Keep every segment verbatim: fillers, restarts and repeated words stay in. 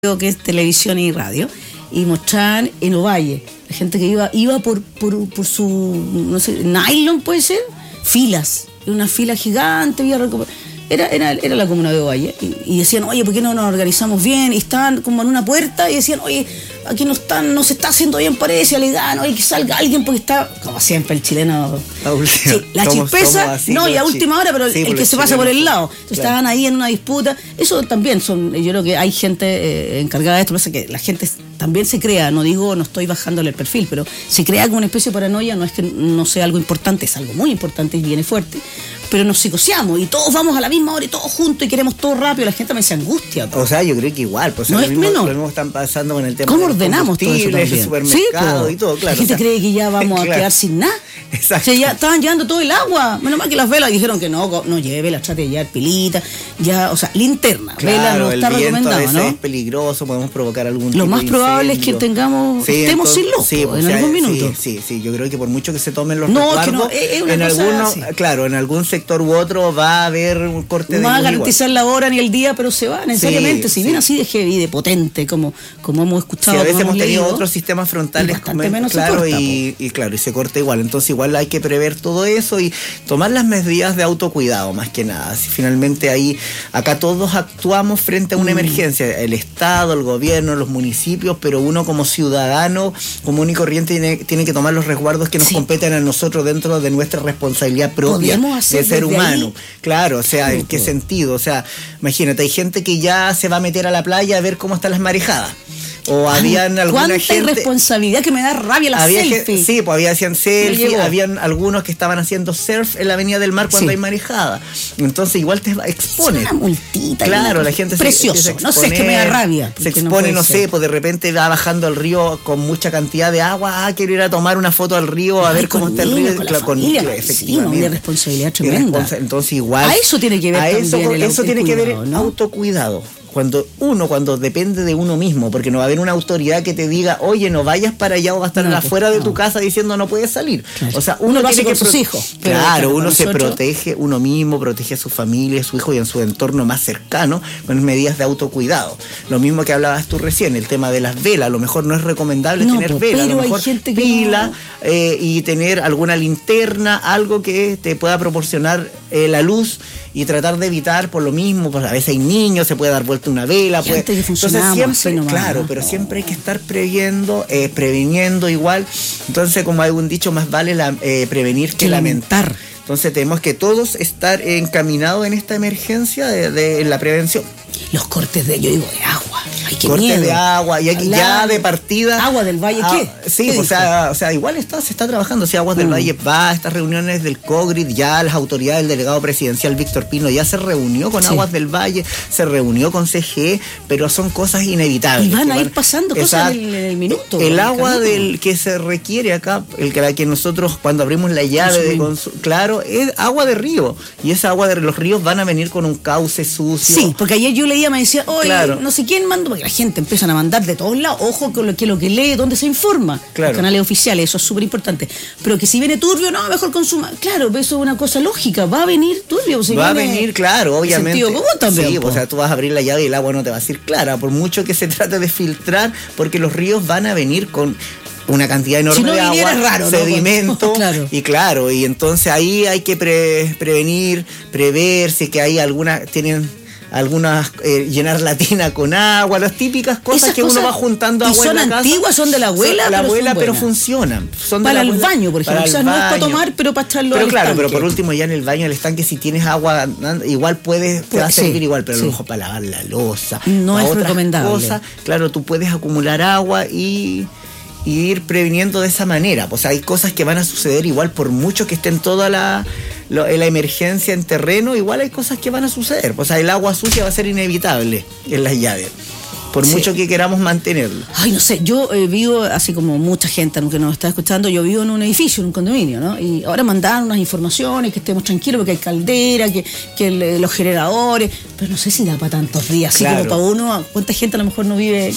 que es televisión y radio, y mostraban en Ovalle, la gente que iba iba por, por, por su, no sé, nylon puede ser, filas, una fila gigante, había recuper... era, era, era la comuna de Ovalle, y, y decían, oye, ¿por qué no nos organizamos bien? Y estaban como en una puerta y decían, oye, aquí no están, no se está haciendo bien, parece, alegan, oye, que salga alguien porque está, como siempre el chileno, sí, la somos, chispeza, somos así, no, y a última hora, pero sí, el que se pasa por el lado, entonces claro. Estaban ahí en una disputa, eso también son, yo creo que hay gente eh, encargada de esto, pasa que la gente también se crea, no digo, no estoy bajándole el perfil, pero se crea como una especie de paranoia, no es que no sea algo importante, es algo muy importante y viene fuerte, pero nos psicoseamos y todos vamos a la misma hora y todos juntos y queremos todo rápido, la gente me dice angustia. O sea, yo creo que igual, pues no lo, es mismo, menor. lo mismo están pasando con el tema ¿Cómo de ordenamos todo eso también? El supermercado sí, y todo, claro. La gente o sea, cree que ya vamos claro. a quedar sin nada. Exacto. O sea, ya estaban llevando todo el agua. Menos mal que las velas dijeron que no, no lleve, las trate de llevar pilita, ya, o sea, linterna. Claro, vela no está recomendado, ¿no? Es peligroso, podemos provocar algún Lo tipo más de probable incendio. es que tengamos, sí, estemos entonces, sin luz sí, en o sea, algún minuto. Sí, sí, sí, yo creo que por mucho que se tomen los no, resguardos, no, es una en cosa alguno, así. claro, en algún sector u otro va a haber un corte no de va a luz garantizar igual. la hora ni el día, pero se va necesariamente. Sí, si bien sí. así de heavy, de potente, como, como hemos escuchado. Sí, a veces hemos tenido leído, otros sistemas frontales bastante menos claro, se corta, y, y claro, y se corta igual. Entonces igual hay que prever todo eso y tomar las medidas de autocuidado más que nada. Si finalmente ahí, acá todos actuamos frente a una mm. emergencia, el Estado, el gobierno, los municipios, pero uno como ciudadano común y corriente tiene, tiene que tomar los resguardos que nos sí. competen a nosotros dentro de nuestra responsabilidad propia de ser humano. Ahí? Claro, o sea, ¿en qué sentido? O sea, imagínate, hay gente que ya se va a meter a la playa a ver cómo están las marejadas. O habían alguna ¿Cuánta gente... irresponsabilidad que me da rabia la había selfie? Que, sí, pues había hacían selfie, habían algunos que estaban haciendo surf en la Avenida del Mar cuando sí. hay marejada. Entonces igual te expone. Es una multita. Claro, una la gente precioso. se, se expone, no sé, es que me da rabia. Se expone, no, no sé, pues de repente va bajando el río con mucha cantidad de agua. Ah, quiero ir a tomar una foto al río, a Ay, ver cómo está el río. Con claro, la familia, con, efectivamente. Sí, una responsabilidad tremenda. Responsa- entonces igual. A eso tiene que ver a también eso, el eso tiene que ver ¿no? autocuidado. Cuando uno, cuando depende de uno mismo, porque no va a haber una autoridad que te diga, oye, no vayas para allá o va a estar no, afuera no. de tu casa diciendo no puedes salir. Claro. O sea, uno, uno tiene que con sus pro- hijos. Claro, claro uno se nosotros... protege uno mismo, protege a su familia, a su hijo y en su entorno más cercano con medidas de autocuidado. Lo mismo que hablabas tú recién, el tema de las velas, a lo mejor no es recomendable no, tener velas, a lo mejor gente pila no... eh, y tener alguna linterna, algo que te pueda proporcionar eh, la luz y tratar de evitar por lo mismo, pues a veces hay niños, se puede dar vuelta una vela, puede... entonces siempre, nomás, claro, pero siempre hay que estar previendo, eh, previniendo igual, entonces como hay un dicho, más vale la, eh, prevenir que, que lamentar. lamentar, entonces tenemos que todos estar encaminados en esta emergencia de, de, de la prevención. Los cortes de, yo digo, de agua. Ay, qué cortes miedo. de agua, y aquí la, ya de partida. ¿Agua del Valle qué? Ah, sí, ¿Qué o sea, o sea, igual está, se está trabajando. Si Aguas mm. del Valle va a estas reuniones del COGRID, ya las autoridades, el delegado presidencial Víctor Pino ya se reunió con sí. Aguas del Valle, se reunió con C G E, pero son cosas inevitables. Y van a van, ir pasando esa, cosas en el, el minuto. El, el agua del que se requiere acá, el que, la que nosotros cuando abrimos la llave de consu- claro, es agua de río. Y esa agua de los ríos van a venir con un cauce sucio. Sí, porque ayer yo leía, me decía, oye, claro. no sé quién mandó, porque la gente empiezan a mandar de todos lados, ojo con lo que, lo que lee, dónde se informa, claro. los canales oficiales, eso es súper importante, pero que si viene turbio, no, mejor consuma, claro, eso es una cosa lógica, va a venir turbio, si va a viene venir, claro, obviamente, sentido común también, sí, po. O sea, tú vas a abrir la llave y el agua no te va a decir clara, por mucho que se trate de filtrar, porque los ríos van a venir con una cantidad enorme si no de agua, raro, sedimento, ¿no? claro. y claro, y entonces ahí hay que pre- prevenir, prever si que hay algunas, tienen algunas, eh, llenar la tina con agua, las típicas cosas Esas que cosas, uno va juntando y agua son en la antiguas, casa. son de la abuela, son, la pero, abuela, son pero funcionan. Son para de la el abuela, baño, por ejemplo, para quizás no es para tomar, pero para echarlo pero al claro, estanque. pero por último ya en el baño, el estanque, si tienes agua, igual puedes, te va a servir sí, igual, pero sí. a lo mejor para lavar la loza, no es otras recomendable. Cosas, claro, tú puedes acumular agua y y ir previniendo de esa manera. Pues hay cosas que van a suceder igual, por mucho que estén toda la, lo, la emergencia en terreno, igual hay cosas que van a suceder. O sea, el agua sucia va a ser inevitable en las llaves, por sí. mucho que queramos mantenerlo. Ay, no sé, yo eh, vivo, así como mucha gente que nos está escuchando, yo vivo en un edificio, en un condominio, ¿no? Y ahora mandaron unas informaciones, que estemos tranquilos porque hay caldera, que, que el, los generadores, pero no sé si da para tantos días, así claro. como para uno, ¿cuánta gente a lo mejor no vive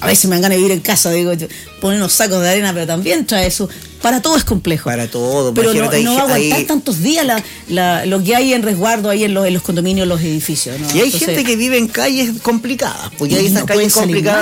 a veces me dan ganas de vivir en casa, digo, poner unos sacos de arena, pero también trae eso. Para todo es complejo. Para todo. Pero no, ahí, no va a aguantar ahí... tantos días la, la, lo que hay en resguardo ahí en los, en los condominios, los edificios, ¿no? Y hay Entonces, gente que vive en calles complicadas, porque hay esas no calles complicadas